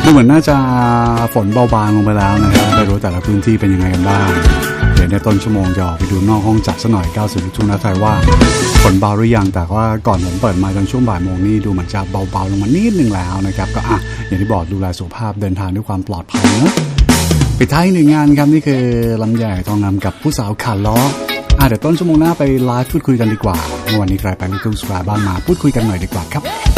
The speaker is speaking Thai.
เหมือนน่าจะฝนเบาบางลงไปแล้วนะครับไม่รู้แต่ละพื้นที่เป็นยังไงกันบ้างเดี๋ยวในต้นชั่วโมงจะออกไปดูนอกห้องจัดซะหน่อย90ลูกทุ่งนัดไทยว่าฝนเบาหรือยังแต่ว่าก่อนผมเปิดมาจนช่วงบ่ายโมงนี่ดูเหมือนจะเบาๆลงมานิดนึงแล้วนะครับก็อย่างที่บอกดูแลสุขภาพเดินทางด้วยความปลอดภัยนะปิดท้ายหนึ่งงานครับนี่คือลำใหญ่ทองงามกับผู้สาวขาล้อเดี๋ยวต้นชั่วโมงหน้าไปไลฟ์พูดคุยกันดีกว่าเมื่อวันนี้ใครไปลูกทุ่งสแควร์บ้างมาพูดคุยกันหน่อยดีกว่าครับ